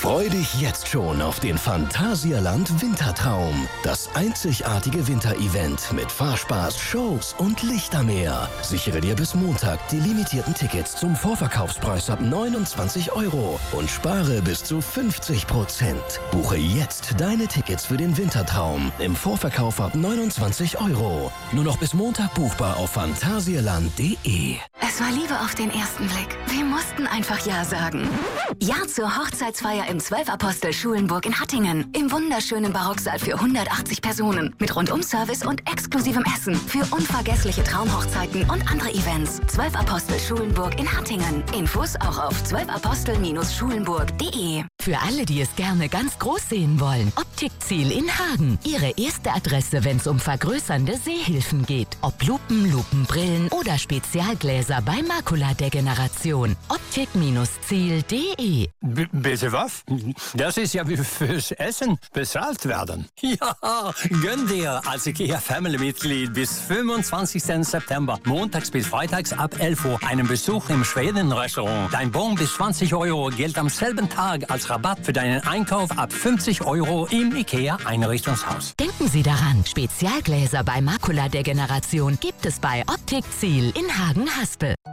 Freu dich jetzt schon auf den Phantasialand Wintertraum. Das einzigartige Winterevent mit Fahrspaß, Shows und Lichtermeer. Sichere dir bis Montag die limitierten Tickets zum Vorverkaufspreis ab 29 € und spare bis zu 50%. Buche jetzt deine Tickets für den Wintertraum im Vorverkauf ab 29 €. Nur noch bis Montag buchbar auf phantasialand.de. Es war Liebe auf den ersten Blick. Wir mussten einfach Ja sagen. Ja zur Hochzeitsfeier im 12 Apostel Schulenburg in Hattingen. Im wunderschönen Barocksaal für 180 Personen. Mit Rundum-Service und exklusivem Essen. Für unvergessliche Traumhochzeiten und andere Events. 12 Apostel Schulenburg in Hattingen. Infos auch auf 12apostel-schulenburg.de. Für alle, die es gerne ganz groß sehen wollen. Optikziel in Hagen. Ihre erste Adresse, wenn es um vergrößernde Sehhilfen geht. Ob Lupen, Lupenbrillen oder Spezialgläser bei Makuladegeneration. Optik-Ziel.de. Bitte was? Das ist ja wie fürs Essen bezahlt werden. Ja, gönn dir als IKEA-Family-Mitglied bis 25. September, montags bis freitags ab 11 Uhr, einen Besuch im Schweden-Restaurant. Dein Bon bis 20 € gilt am selben Tag als Rabatt für deinen Einkauf ab 50 € im IKEA-Einrichtungshaus. Denken Sie daran, Spezialgläser bei Makuladegeneration gibt es bei Optikziel in Hagen-Haspel.